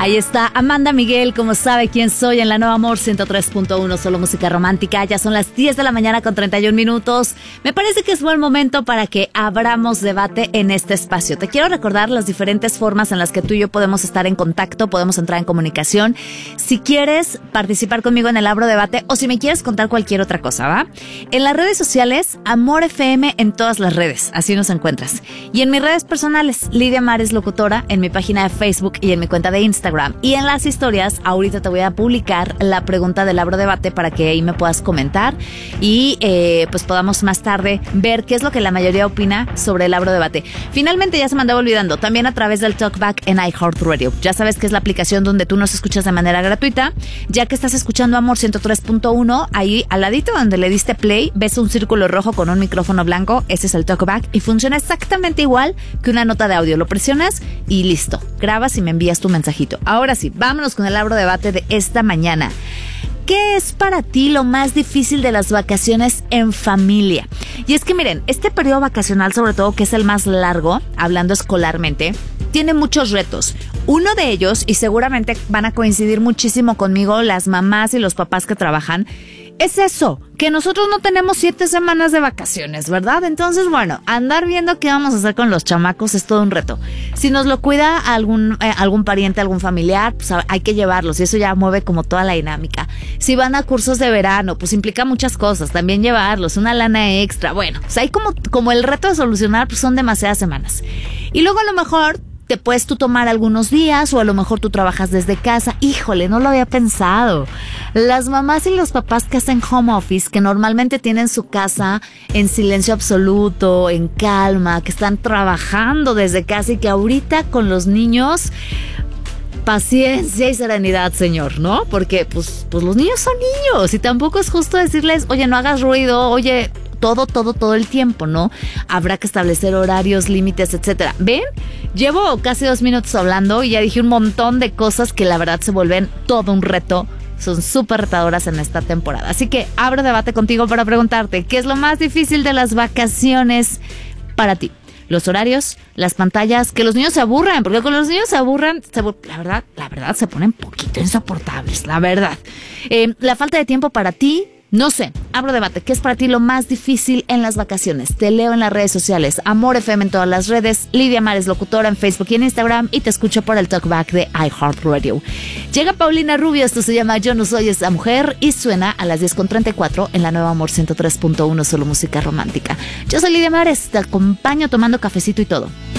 Ahí está Amanda Miguel, como sabe quién soy, en la Nueva Amor 103.1, solo música romántica. Ya son las 10 de la mañana con 31 minutos. Me parece que es buen momento para que abramos debate en este espacio. Te quiero recordar las diferentes formas en las que tú y yo podemos estar en contacto, podemos entrar en comunicación. Si quieres participar conmigo en el Abro Debate o si me quieres contar cualquier otra cosa, ¿va? En las redes sociales, Amor FM en todas las redes, así nos encuentras. Y en mis redes personales, Lidia Mares Locutora, en mi página de Facebook y en mi cuenta de Instagram. Y en las historias, ahorita te voy a publicar la pregunta del Abro Debate para que ahí me puedas comentar y pues podamos más tarde ver qué es lo que la mayoría opina sobre el Abro Debate. Finalmente ya se me andaba olvidando, también a través del Talkback en iHeartRadio. Ya sabes que es la aplicación donde tú nos escuchas de manera gratuita. Ya que estás escuchando Amor 103.1, ahí al ladito donde le diste play, ves un círculo rojo con un micrófono blanco. Ese es el Talkback y funciona exactamente igual que una nota de audio. Lo presionas y listo. Grabas y me envías tu mensajito. Ahora sí, vámonos con el Abro Debate de esta mañana. ¿Qué es para ti lo más difícil de las vacaciones en familia? Y es que miren, este periodo vacacional, sobre todo que es el más largo, hablando escolarmente, tiene muchos retos. Uno de ellos, y seguramente van a coincidir muchísimo conmigo las mamás y los papás que trabajan, es eso, que nosotros no tenemos 7 semanas de vacaciones, ¿verdad? Entonces, bueno, andar viendo qué vamos a hacer con los chamacos es todo un reto. Si nos lo cuida algún pariente, algún familiar, pues hay que llevarlos y eso ya mueve como toda la dinámica. Si van a cursos de verano, pues implica muchas cosas, también llevarlos, una lana extra. Bueno, pues hay como el reto de solucionar, pues son demasiadas semanas. Y luego a lo mejor te puedes tú tomar algunos días o a lo mejor tú trabajas desde casa. Híjole, no lo había pensado. Las mamás y los papás que hacen home office, que normalmente tienen su casa en silencio absoluto, en calma, que están trabajando desde casa y que ahorita con los niños, paciencia y serenidad, señor, ¿no? Porque pues los niños son niños y tampoco es justo decirles, oye, no hagas ruido, oye, todo el tiempo, ¿no? Habrá que establecer horarios, límites, etcétera. ¿Ven? Llevo casi 2 minutos hablando y ya dije un montón de cosas que la verdad se vuelven todo un reto. Son súper retadoras en esta temporada. Así que abro debate contigo para preguntarte, ¿qué es lo más difícil de las vacaciones para ti? Los horarios, las pantallas, que los niños se aburran, porque cuando los niños se aburran, la verdad se ponen poquito insoportables, la verdad. La falta de tiempo para ti. No sé, abro debate. ¿Qué es para ti lo más difícil en las vacaciones? Te leo en las redes sociales. Amor FM en todas las redes. Lidia Mares Locutora en Facebook y en Instagram. Y te escucho por el Talkback de iHeartRadio. Llega Paulina Rubio. Esto se llama Yo no soy esa mujer. Y suena a las 10:34 en la Nueva Amor 103.1. Solo música romántica. Yo soy Lidia Mares. Te acompaño tomando cafecito y todo.